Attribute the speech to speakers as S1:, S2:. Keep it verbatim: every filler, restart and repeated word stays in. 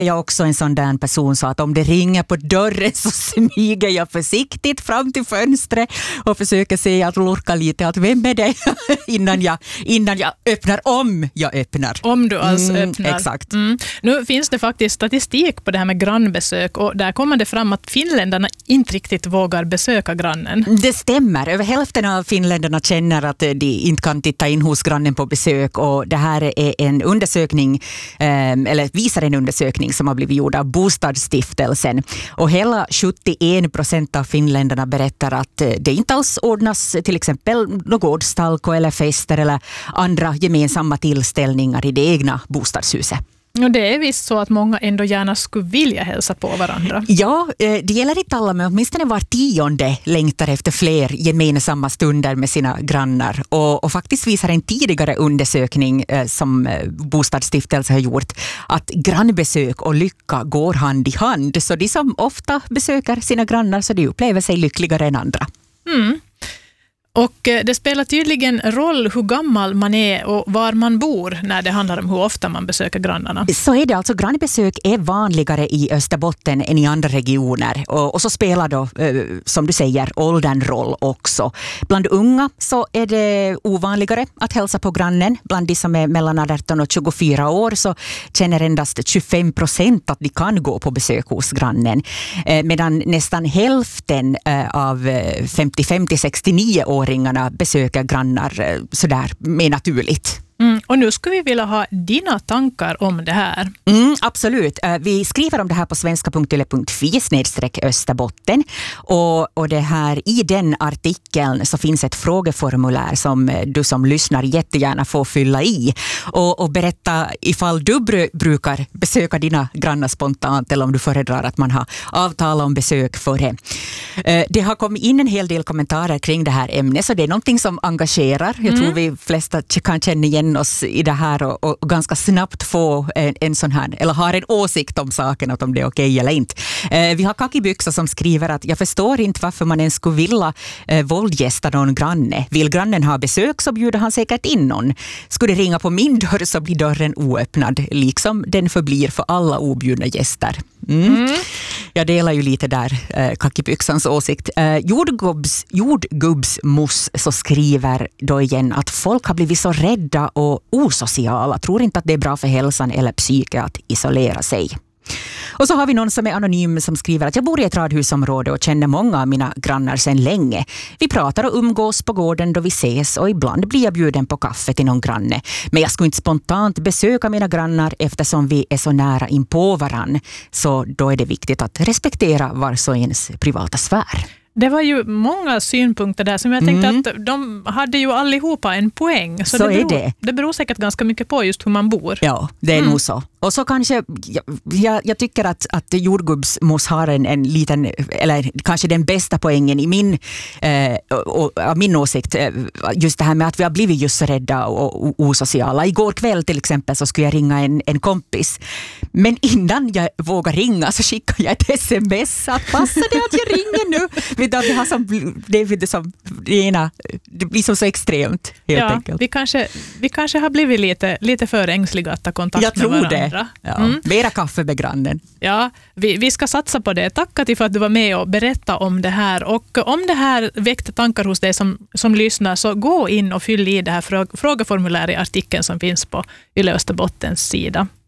S1: Jag är också en sån där person så att om det ringer på dörren så smyger jag försiktigt fram till fönstret och försöker se att lurka lite att vem är det innan jag, innan jag öppnar, om jag öppnar.
S2: Om du alltså
S1: mm,
S2: öppnar.
S1: Exakt.
S2: Mm. Nu finns det faktiskt statistik på det här med grannbesök och där kommer det fram att finländarna inte riktigt vågar besöka grannen.
S1: Det stämmer. Över hälften av finländarna känner att de inte kan titta in hos grannen på besök och det här är en undersökning, eller visar en undersökning som har blivit gjord av Bostadsstiftelsen. Och hela sjuttioen procent av finländarna berättar att det inte alls ordnas till exempel något gårdstalko eller fester eller andra gemensamma tillställningar i det egna bostadshuset.
S2: Och det är visst så att många ändå gärna skulle vilja hälsa på varandra.
S1: Ja, det gäller inte alla, men åtminstone var tionde längtar efter fler gemensamma stunder med sina grannar. Och, och faktiskt visar en tidigare undersökning eh, som Bostadsstiftelsen har gjort att grannbesök och lycka går hand i hand. Så de som ofta besöker sina grannar så de upplever sig lyckligare än andra.
S2: Mm. Och det spelar tydligen roll hur gammal man är och var man bor när det handlar om hur ofta man besöker grannarna.
S1: Så är det alltså, grannbesök är vanligare i Österbotten än i andra regioner. Och, och så spelar då, eh, som du säger, åldern roll också. Bland unga så är det ovanligare att hälsa på grannen. Bland de som är mellan arton och tjugofyra år så känner endast tjugofem procent att de kan gå på besök hos grannen. Eh, medan nästan hälften eh, av femtiofem till sextionio år besöker grannar sådär mer naturligt.
S2: Mm, och nu skulle vi vilja ha dina tankar om det här.
S1: Mm, absolut. Vi skriver om det här på svenska punkt yle punkt fi snedstreck Österbotten. Och, och det här, i den artikeln så finns ett frågeformulär som du som lyssnar jättegärna får fylla i. Och, och berätta ifall du br- brukar besöka dina grannar spontant eller om du föredrar att man har avtal om besök före. Det har kommit in en hel del kommentarer kring det här ämnet så det är någonting som engagerar. Jag tror mm. vi flesta kan känna igen oss i det här och, och ganska snabbt få en, en sån här, eller har en åsikt om saken, att om det är okej eller inte. Eh, vi har Kakibyxa som skriver att jag förstår inte varför man ens skulle vilja eh, våldgästa någon granne. Vill grannen ha besök så bjuder han säkert in någon. Skulle det ringa på min dörr så blir dörren oöppnad, liksom den förblir för alla objudna gäster. Mm. Mm. Jag delar ju lite där eh, Kakibyxans åsikt. Eh, jordgubbs, jordgubbsmus så skriver då igen att folk har blivit så rädda och osociala. Tror inte att det är bra för hälsan eller psyke att isolera sig. Och så har vi någon som är anonym som skriver att jag bor i ett radhusområde och känner många av mina grannar sedan länge. Vi pratar och umgås på gården då vi ses och ibland blir jag bjuden på kaffe till någon granne. Men jag skulle inte spontant besöka mina grannar eftersom vi är så nära in på varann. Så då är det viktigt att respektera vars och ens privata sfär.
S2: Det var ju många synpunkter där som jag tänkte mm. att de hade ju allihopa en poäng. Så,
S1: så
S2: det, beror,
S1: är det.
S2: det beror säkert ganska mycket på just hur man bor.
S1: Ja, det är mm. nog så. Och så kanske, jag, jag tycker att, att jordgubbsmos har en, en liten, eller kanske den bästa poängen i min, eh, och, och, min åsikt. Just det här med att vi har blivit just så rädda och, och osociala. Igår kväll till exempel så skulle jag ringa en, en kompis. Men innan jag vågar ringa så skickar jag ett sms att passar det att jag ringer nu? Det, har som, det, det, som, det, ena, det blir som så extremt helt
S2: ja,
S1: enkelt.
S2: Vi kanske, vi kanske har blivit lite, lite för ängsliga att ta kontakt
S1: jag
S2: med varandra.
S1: Jag tror det. Ja. Mm. Mera kaffe med grannen.
S2: Ja, vi, vi ska satsa på det. Tack till för att du var med och berätta om det här. Och om det här väckte tankar hos dig som, som lyssnar så gå in och fyll i det här frågeformulär i artikeln som finns på Yle Österbottens sida.